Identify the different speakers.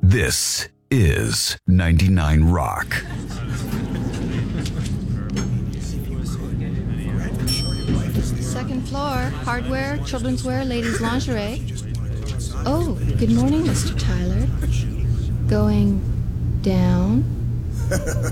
Speaker 1: This is 99 Rock.
Speaker 2: Second floor, hardware, children's wear, ladies' lingerie. Oh, good morning, Mr. Tyler. Going down?